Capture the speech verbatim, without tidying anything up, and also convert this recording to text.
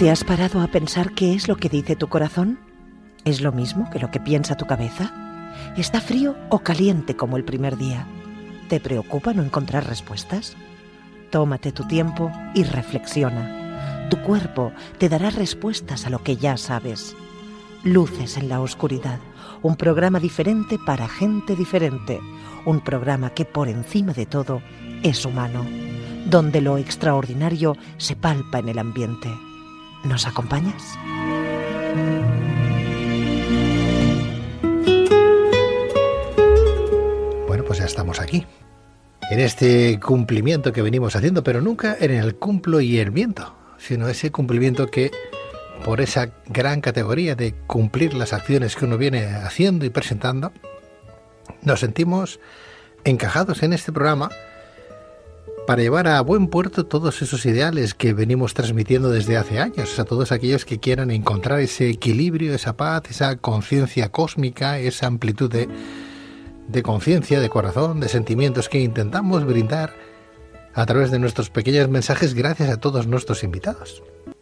¿Te has parado a pensar qué es lo que dice tu corazón? ¿Es lo mismo que lo que piensa tu cabeza? ¿Está frío o caliente como el primer día? ¿Te preocupa no encontrar respuestas? Tómate tu tiempo y reflexiona. Tu cuerpo te dará respuestas a lo que ya sabes. Luces en la oscuridad, un programa diferente para gente diferente, un programa que por encima de todo es humano, donde lo extraordinario se palpa en el ambiente. ¿Nos acompañas? Bueno, pues ya estamos aquí, en este cumplimiento que venimos haciendo, pero nunca en el cumplo y el viento, sino ese cumplimiento que, por esa gran categoría de cumplir las acciones que uno viene haciendo y presentando, nos sentimos encajados en este programa para llevar a buen puerto todos esos ideales que venimos transmitiendo desde hace años, a todos aquellos que quieran encontrar ese equilibrio, esa paz, esa conciencia cósmica, esa amplitud de, de conciencia, de corazón, de sentimientos que intentamos brindar a través de nuestros pequeños mensajes gracias a todos nuestros invitados.